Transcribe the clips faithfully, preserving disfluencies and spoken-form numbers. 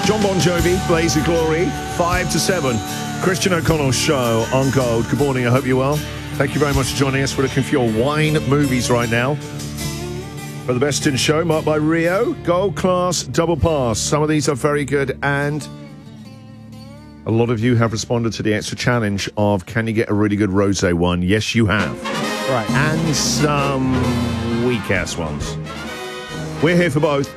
John Bon Jovi, Blaze of Glory, five to seven. Christian O'Connell's show on Gold. Good morning, I hope you're well. Thank you very much for joining us. We're looking for your wine movies right now. For the best in show, marked by Rio, Gold Class, Double Pass. Some of these are very good, and a lot of you have responded to the extra challenge of can you get a really good rosé one? Yes, you have. Right. And some weak-ass ones. We're here for both.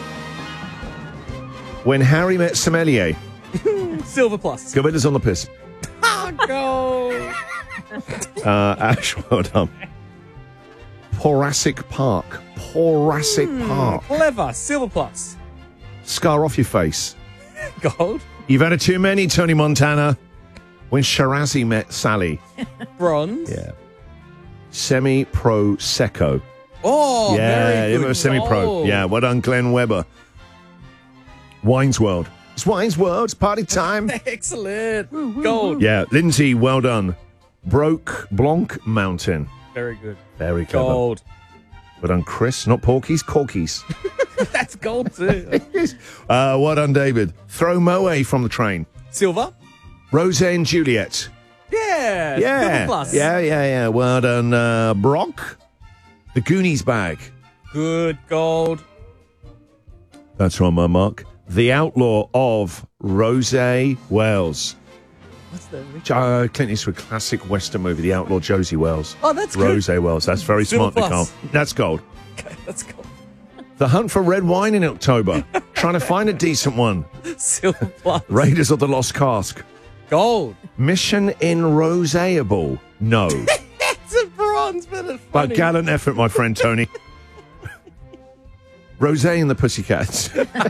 When Harry Met Sommelier. Silver plus. Gorillas on the piss. Oh, go. Uh, Ash, well done. Jurassic Park. Jurassic Mm, Park. Clever. Silver plus. Scar off your face. Gold. You've had it too many, Tony Montana. When Shirazi Met Sally. Bronze. Yeah. Semi-pro Secco. Oh, yeah, very good. semi-pro. Gold. Yeah, well done, Glenn Webber. Wine's World. It's Wine's World. It's party time. Excellent. Gold. Yeah, Lindsay, well done. Broke Blanc Mountain. Very good. Very clever. Gold. Well done, Chris. Not Porkies, Corkies. That's gold too. uh, well done, David. Throw Moe from the train. Silver. Rosé and Juliet. Yeah. Yeah. Silver plus. Yeah, yeah, yeah. Well done, uh, Brock. The Goonies bag. Good. Gold. That's right, my mark. The Outlaw of Rosé Wells. What's the Uh, Clint Eastwood classic Western movie, The Outlaw Josie Wells. Oh, that's good. Rosé Wells. That's very Silver smart, Nicole. plus. That's gold. Okay, that's gold. The Hunt for Red Wine in October. Trying to find a decent one. Silver plus. Raiders of the Lost Cask. Gold. Mission in Roséable. No. It's a bronze, but it's But funny. gallant effort, my friend Tony. Rosé and the Pussycats.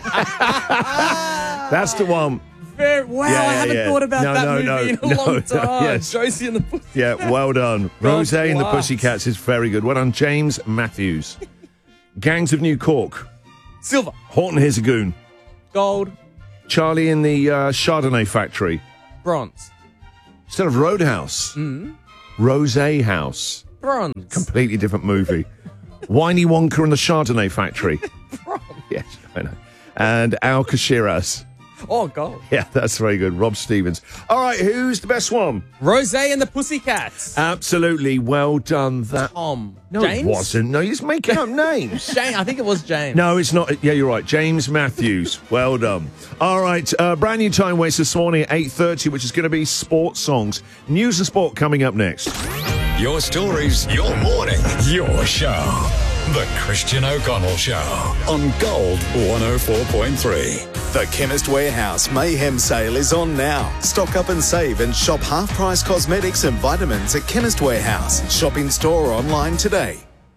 That's the one. Very, wow, Yeah, I yeah, haven't yeah. thought about No, that no, movie no, in a no, long no, time. yes. Josie and the Pussy. Yeah, well done. Gold Rosé and the class. Pussycats is very good. Well done, James Matthews. Gangs of New Cork. Silver. Horton Here's a Goon. Gold. Charlie in the uh, Chardonnay Factory. Bronze. Instead of Roadhouse. Mm. Rosé House. Bronze. Completely different movie. Winey Wonka and the Chardonnay Factory. Bronze. Yes, I know. And Al Kashiras. Oh, gold. Yeah, that's very good. Rob Stevens. All right, who's the best one? Rosé and the Pussycats. Absolutely. Well done. That. Tom. No, James? it wasn't. No, you're just making up names. James. I think it was James. No, it's not. Yeah, you're right. James Matthews. Well done. All right, uh, brand new time waste this morning at eight thirty, which is going to be sports songs. News and sport coming up next. Your stories, your morning, your show. The Christian O'Connell Show on Gold one oh four point three. The Chemist Warehouse Mayhem Sale is on now. Stock up and save and shop half-price cosmetics and vitamins at Chemist Warehouse. Shop in store or online today.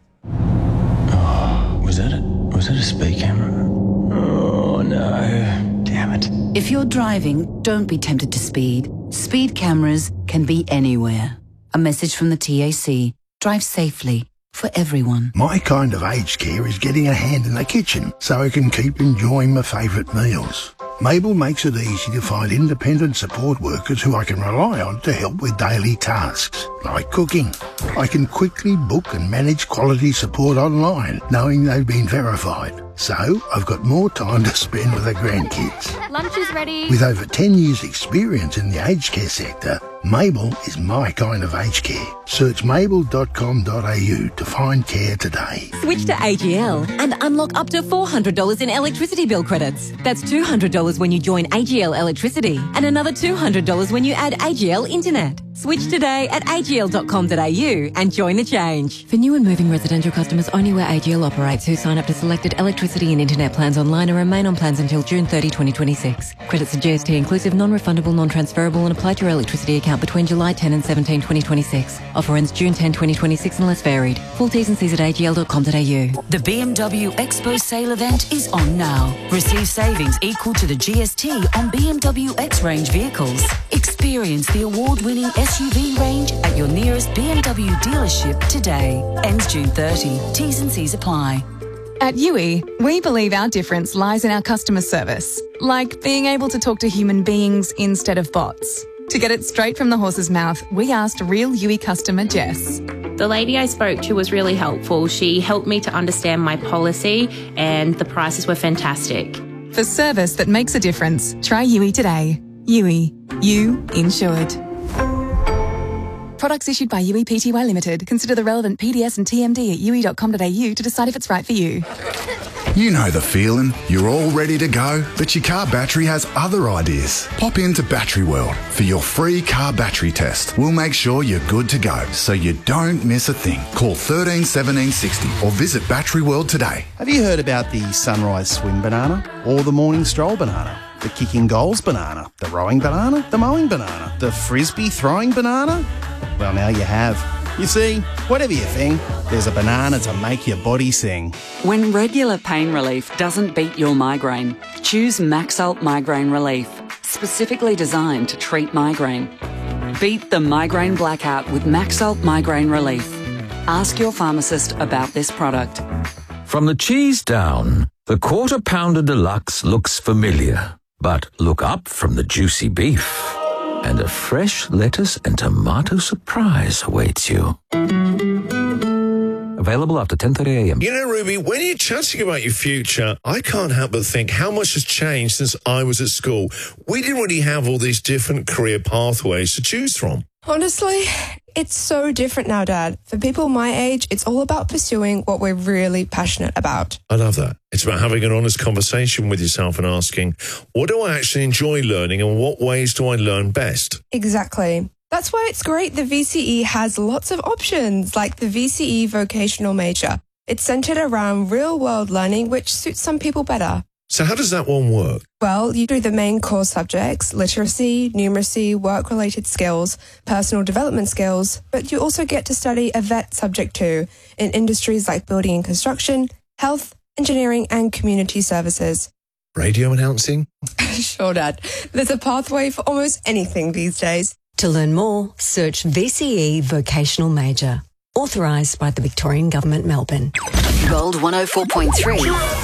Oh, was that a, was that a speed camera? Oh, no. Damn it. If you're driving, don't be tempted to speed. Speed cameras can be anywhere. A message from the T A C. Drive safely. For everyone. My kind of aged care is getting a hand in the kitchen so I can keep enjoying my favourite meals. Mabel makes it easy to find independent support workers who I can rely on to help with daily tasks, like cooking. I can quickly book and manage quality support online, knowing they've been verified. So I've got more time to spend with the grandkids. Lunch is ready. With over ten years experience in the aged care sector, Mabel is my kind of aged care. Search mabel dot com dot a u to find care today. Switch to A G L and unlock up to four hundred dollars in electricity bill credits. That's two hundred dollars when you join A G L Electricity and another two hundred dollars when you add A G L Internet. Switch today at a g l dot com dot a u and join the change. For new and moving residential customers only where A G L operates who sign up to selected electricity and internet plans online and remain on plans until June thirtieth, twenty twenty-six. Credits are G S T inclusive, non-refundable, non-transferable and apply to your electricity account between July tenth and seventeenth, twenty twenty-six. Offer ends June tenth, twenty twenty-six unless varied. Full T's and C's at a g l dot com dot a u. The B M W Expo sale event is on now. Receive savings equal to the G S T on B M W X-Range vehicles. Experience the award-winning S U V range at your nearest B M W dealership today. Ends June thirtieth. T's and C's apply. At U I, we believe our difference lies in our customer service, like being able to talk to human beings instead of bots. To get it straight from the horse's mouth, we asked real U I customer Jess. The lady I spoke to was really helpful. She helped me to understand my policy and the prices were fantastic. For service that makes a difference, try U I today. U I. You insured. Products issued by U I Pty Limited. Consider the relevant P D S and T M D at u i dot com dot a u to decide if it's right for you. You know the feeling. You're all ready to go, but your car battery has other ideas. Pop into Battery World for your free car battery test. We'll make sure you're good to go, so you don't miss a thing. Call thirteen seventeen sixty or visit Battery World today. Have you heard about the sunrise swim banana or the morning stroll banana? The kicking goals banana, the rowing banana, the mowing banana, the frisbee throwing banana? Well, now you have. You see, whatever you think, there's a banana to make your body sing. When regular pain relief doesn't beat your migraine, choose Maxalt Migraine Relief, specifically designed to treat migraine. Beat the migraine blackout with Maxalt Migraine Relief. Ask your pharmacist about this product. From the cheese down, the Quarter Pounder Deluxe looks familiar. But look up from the juicy beef, and a fresh lettuce and tomato surprise awaits you. Available after ten thirty a m. You know, Ruby, when you're chatting about your future, I can't help but think how much has changed since I was at school. We didn't really have all these different career pathways to choose from. Honestly, it's so different now, Dad. For people my age, it's all about pursuing what we're really passionate about. I love that. It's about having an honest conversation with yourself and asking, what do I actually enjoy learning and what ways do I learn best? Exactly. That's why it's great the V C E has lots of options, like the V C E Vocational Major. It's centred around real-world learning, which suits some people better. So how does that one work? Well, you do the main core subjects, literacy, numeracy, work-related skills, personal development skills, but you also get to study a vet subject too, in industries like building and construction, health, engineering and community services. Radio announcing? Sure, Dad. There's a pathway for almost anything these days. To learn more, search V C E Vocational Major. Authorised by the Victorian Government, Melbourne. Gold one oh four point three.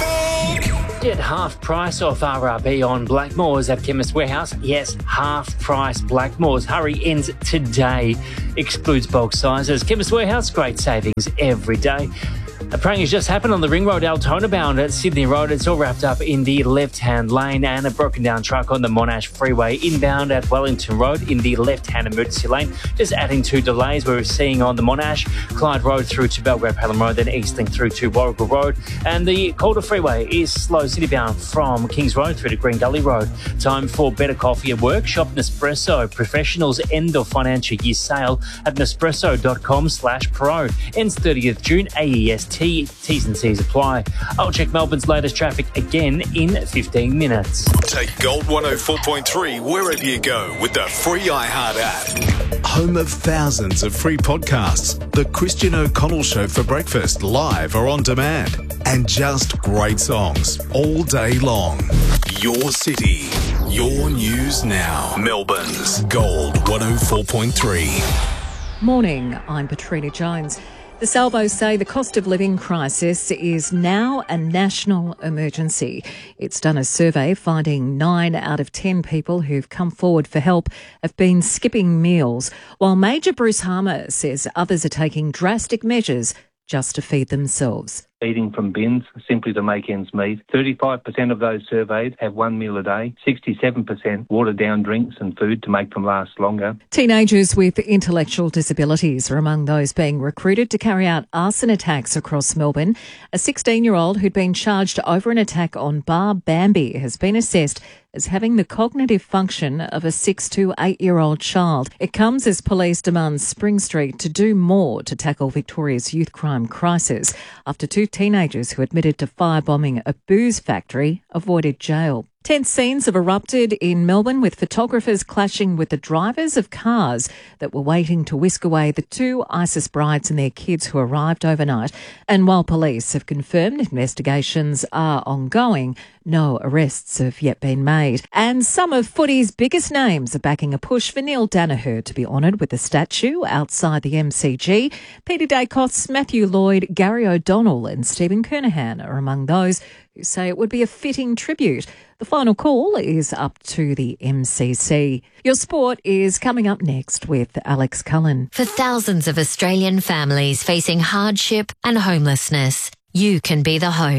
Get half price off R R B on Blackmores at Chemist Warehouse. Yes, half price Blackmores. Hurry ends today. Excludes bulk sizes. Chemist Warehouse, great savings every day. A prank has just happened on the Ring Road Altona bound at Sydney Road. It's all wrapped up in the left-hand lane, and a broken down truck on the Monash Freeway inbound at Wellington Road in the left-hand emergency lane. Just adding to delays we're seeing on the Monash, Clyde Road through to Belgrave Pelham Road, then Eastlink through to Warrigal Road. And the Calder Freeway is slow city bound from Kings Road through to Green Gully Road. Time for better coffee at work. Shop Nespresso. Professionals end of financial year sale at nespresso.com slash pro. Ends thirtieth June. A E S T. T's and C's apply. I'll check Melbourne's latest traffic again in fifteen minutes. Take Gold one oh four point three wherever you go with the free iHeart app. Home of thousands of free podcasts. The Christian O'Connell Show for breakfast, live or on demand. And just great songs all day long. Your city, your news now. Melbourne's Gold one oh four point three. Morning, I'm Patrina Jones. The Salvos say the cost of living crisis is now a national emergency. It's done a survey finding nine out of ten people who've come forward for help have been skipping meals, while Major Bruce Harmer says others are taking drastic measures just to feed themselves. Eating from bins simply to make ends meet. thirty-five percent of those surveyed have one meal a day. sixty-seven percent watered down drinks and food to make them last longer. Teenagers with intellectual disabilities are among those being recruited to carry out arson attacks across Melbourne. A sixteen-year-old who'd been charged over an attack on Bar Bambi has been assessed as having the cognitive function of a six to eight-year-old child. It comes as police demand Spring Street to do more to tackle Victoria's youth crime crisis after two teenagers who admitted to firebombing a booze factory avoided jail. Tense scenes have erupted in Melbourne, with photographers clashing with the drivers of cars that were waiting to whisk away the two ISIS brides and their kids who arrived overnight. And while police have confirmed investigations are ongoing, no arrests have yet been made. And some of footy's biggest names are backing a push for Neil Danaher to be honoured with a statue outside the M C G. Peter Dacos, Matthew Lloyd, Gary O'Donnell and Stephen Kernahan are among those who say it would be a fitting tribute. The final call is up to the M C C. Your sport is coming up next with Alex Cullen. For thousands of Australian families facing hardship and homelessness, you can be the hope.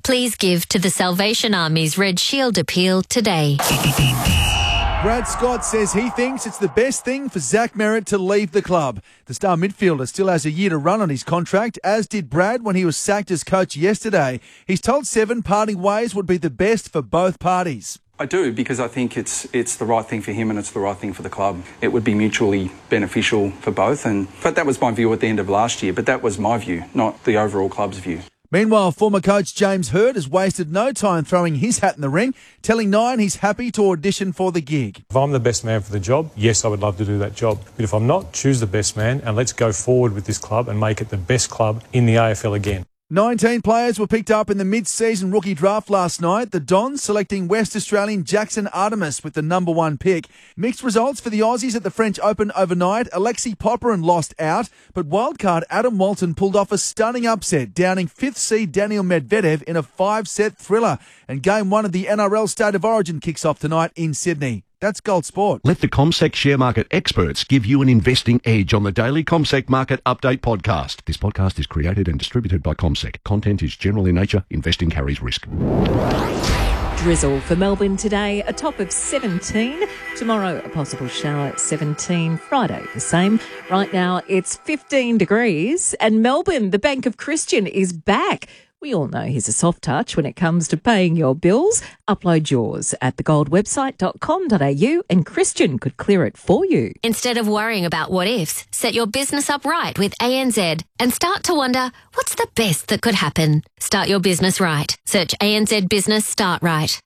Please give to the Salvation Army's Red Shield appeal today. Brad Scott says he thinks it's the best thing for Zach Merritt to leave the club. The star midfielder still has a year to run on his contract, as did Brad when he was sacked as coach yesterday. He's told Seven parting ways would be the best for both parties. I do, because I think it's it's the right thing for him and it's the right thing for the club. It would be mutually beneficial for both. And but that was my view at the end of last year, but that was my view, not the overall club's view. Meanwhile, former coach James Hird has wasted no time throwing his hat in the ring, telling Nine he's happy to audition for the gig. If I'm the best man for the job, yes, I would love to do that job. But if I'm not, choose the best man and let's go forward with this club and make it the best club in the A F L again. nineteen players were picked up in the mid-season rookie draft last night. The Dons selecting West Australian Jackson Artemis with the number one pick. Mixed results for the Aussies at the French Open overnight. Alexei Popyrin lost out, but wildcard Adam Walton pulled off a stunning upset, downing fifth seed Daniel Medvedev in a five-set thriller. And game one of the N R L State of Origin kicks off tonight in Sydney. That's Gold Sport. Let the CommSec share market experts give you an investing edge on the daily CommSec Market Update podcast. This podcast is created and distributed by CommSec. Content is general in nature. Investing carries risk. Drizzle for Melbourne today, a top of seventeen. Tomorrow, a possible shower at seventeen. Friday, the same. Right now, it's fifteen degrees. And Melbourne, the Bank of Christian, is back. We all know he's a soft touch when it comes to paying your bills. Upload yours at the gold website dot com dot a u and Christian could clear it for you. Instead of worrying about what ifs, set your business up right with A N Z and start to wonder, what's the best that could happen? Start your business right. Search A N Z Business Start Right.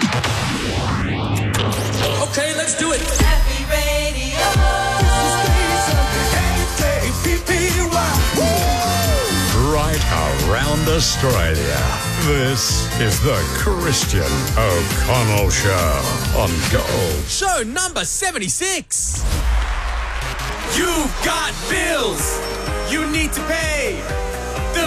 Okay, let's do it. Happy Radio. Right around Australia. This is the Christian O'Connell Show on Gold. Show number seventy-six. You've got bills.